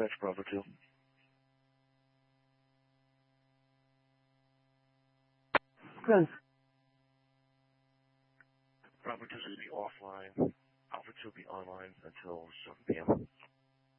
Dispatch Bravo 2. Grunts. Bravo 2 will be offline. Alpha 2 will be online until 7